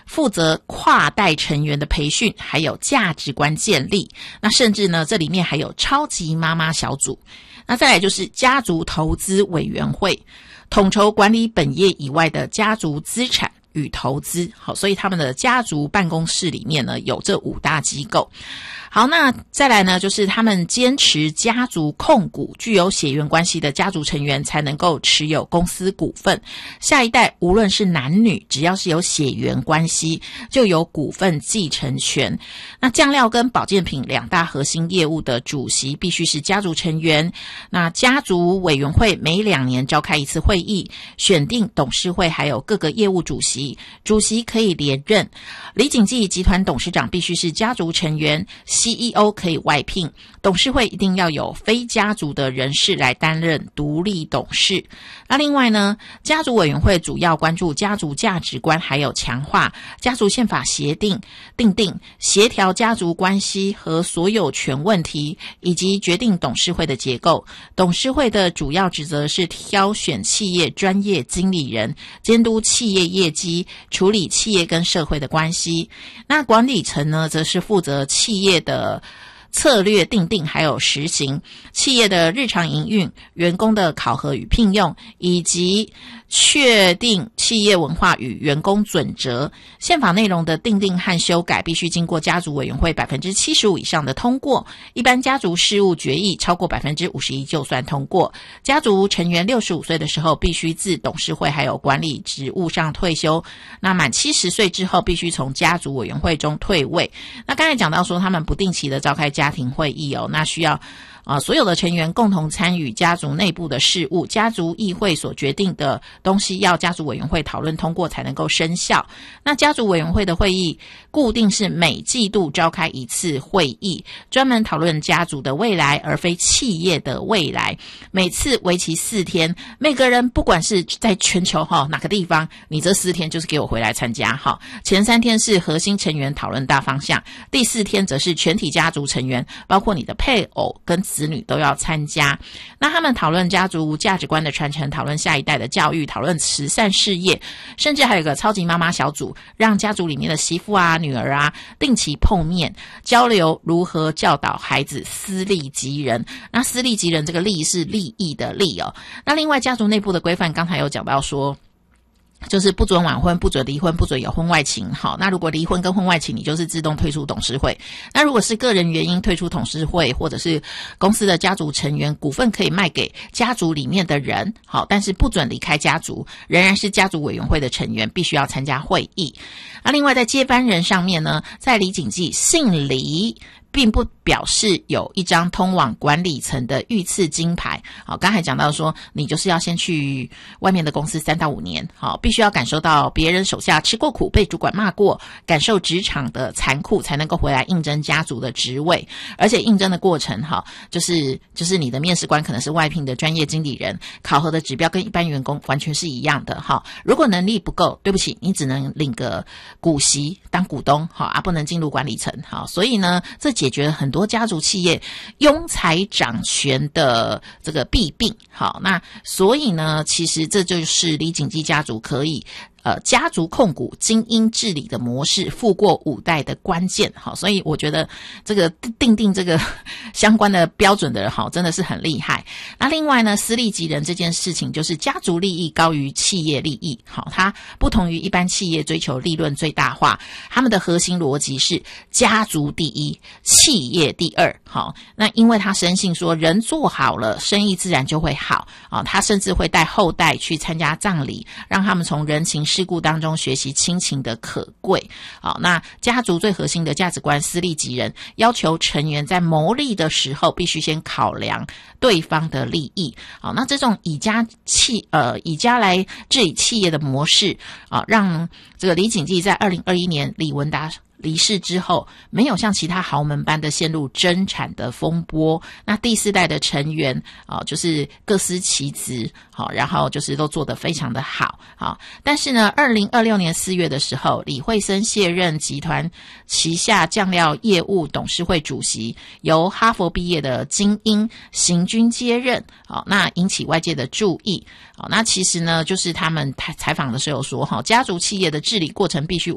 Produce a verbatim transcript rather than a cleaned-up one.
负责跨代成员的培训，还有价值观建立。那甚至呢，这里面还有超级妈妈小组。那再来就是家族投资委员会，统筹管理本业以外的家族资产与投资。好，所以他们的家族办公室里面呢，有这五大机构。好，那再来呢，就是他们坚持家族控股，具有血缘关系的家族成员才能够持有公司股份。下一代无论是男女，只要是有血缘关系，就有股份继承权。那酱料跟保健品两大核心业务的主席必须是家族成员。那家族委员会每两年召开一次会议，选定董事会还有各个业务主席，主席可以连任。李锦记集团董事长必须是家族成员，C E O 可以外聘，董事会一定要有非家族的人士来担任独立董事。那另外呢，家族委员会主要关注家族价值观，还有强化家族宪法协定订定，协调家族关系和所有权问题，以及决定董事会的结构。董事会的主要职责是挑选企业专业经理人，监督企业业绩，处理企业跟社会的关系。那管理层呢，则是负责企业的策略订定还有实行，企业的日常营运，员工的考核与聘用，以及确定企业文化与员工准则。宪法内容的订定和修改必须经过家族委员会 百分之七十五 以上的通过，一般家族事务决议超过 百分之五十一 就算通过。家族成员六十五岁的时候必须自董事会还有管理职务上退休，那满七十岁之后必须从家族委员会中退位。那刚才讲到说他们不定期的召开家庭会议哦，那需要啊，所有的成员共同参与家族内部的事务，家族议会所决定的东西要家族委员会讨论通过才能够生效。那家族委员会的会议固定是每季度召开一次会议，专门讨论家族的未来，而非企业的未来。每次为期四天，每个人不管是在全球哈哪个地方，你这四天就是给我回来参加哈。前三天是核心成员讨论大方向，第四天则是全体家族成员，包括你的配偶跟子女都要参加。那他们讨论家族价值观的传承，讨论下一代的教育，讨论慈善事业，甚至还有个超级妈妈小组，让家族里面的媳妇啊、女儿啊定期碰面，交流如何教导孩子私利及人。那私利及人这个利是利益的利哦。那另外家族内部的规范，刚才有讲到说就是不准晚婚，不准离婚，不准有婚外情。好，那如果离婚跟婚外情，你就是自动退出董事会。那如果是个人原因退出董事会，或者是公司的家族成员，股份可以卖给家族里面的人，好，但是不准离开家族，仍然是家族委员会的成员，必须要参加会议。那另外在接班人上面呢，在李锦记姓李并不表示有一张通往管理层的御赐金牌。好，刚才讲到说你就是要先去外面的公司三到五年，好，必须要感受到别人手下吃过苦，被主管骂过，感受职场的残酷，才能够回来应征家族的职位。而且应征的过程哈，就是就是你的面试官可能是外聘的专业经理人，考核的指标跟一般员工完全是一样的哈。如果能力不够，对不起，你只能领个股息当股东，好啊，不能进入管理层。好，所以呢，这解决了很多家族企业拥财掌权的这个弊病。好，那所以呢，其实这就是李锦记家族可以呃，家族控股、精英治理的模式，富过五代的关键。好，所以我觉得这个定定这个相关的标准的人，好，真的是很厉害。那另外呢，私利及人这件事情，就是家族利益高于企业利益。好，它不同于一般企业追求利润最大化，他们的核心逻辑是家族第一，企业第二。好，那因为他深信说，人做好了，生意自然就会好啊。他甚至会带后代去参加葬礼，让他们从人情世故当中学习亲情的可贵。好，那家族最核心的价值观私利及人，要求成员在谋利的时候必须先考量对方的利益。好，那这种以家企呃以家来治理企业的模式啊，让这个李锦记在二零二一年李文达离世之后，没有像其他豪门般的陷入争产的风波。那第四代的成员啊，就是各司其职，好，然后就是都做得非常的好，好。但是呢，二零二六年四月的时候，李惠森卸任集团旗下酱料业务董事会主席，由哈佛毕业的精英行军接任，好，那引起外界的注意。好，那其实呢，就是他们采访的时候说，哈，家族企业的治理过程必须